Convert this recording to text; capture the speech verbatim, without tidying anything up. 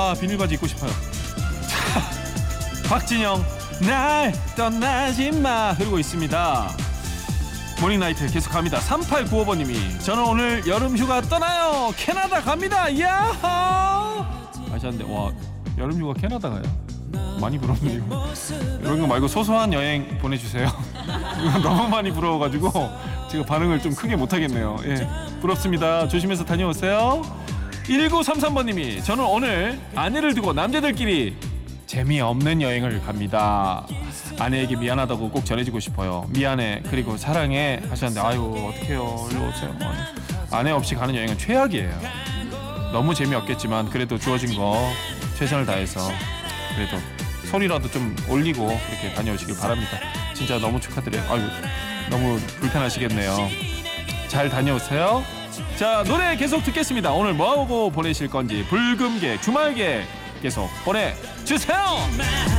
아 비닐바지 입고 싶어요. 자, 박진영 날 떠나지 마 흐르고 있습니다. 모닝나이트 계속 갑니다. 삼팔구오 번님이 저는 오늘 여름휴가 떠나요. 캐나다 갑니다. 야호 하셨는데 와 여름휴가 캐나다 가요? 많이 부럽네요. 이런 거 말고 소소한 여행 보내주세요. 너무 많이 부러워가지고 제가 반응을 좀 크게 못하겠네요. 예, 부럽습니다. 조심해서 다녀오세요. 일구삼삼 번님이 저는 오늘 아내를 두고 남자들끼리 재미없는 여행을 갑니다. 아내에게 미안하다고 꼭 전해주고 싶어요. 미안해 그리고 사랑해 하셨는데 아유 어떡해요. 일로 오세요. 아내 없이 가는 여행은 최악이에요. 너무 재미없겠지만 그래도 주어진 거 최선을 다해서 그래도 소리라도 좀 올리고 이렇게 다녀오시길 바랍니다. 진짜 너무 축하드려요. 아유 너무 불편하시겠네요. 잘 다녀오세요. 자 노래 계속 듣겠습니다. 오늘 뭐하고 보내실 건지 불금계 주말계 계속 보내주세요.